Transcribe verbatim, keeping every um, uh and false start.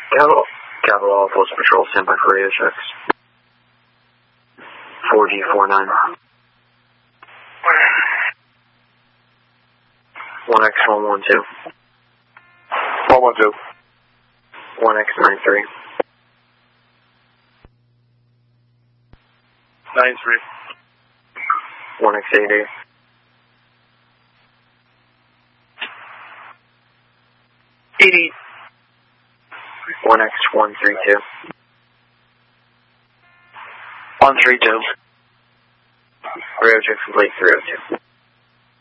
Capital, Capital All Force Patrol, stand by for radio checks. four G four nine. one X one one two. one one two. one X nine three. nine three. one X eighty. eighty. one X one three two. one three two. Radio check complete three oh two.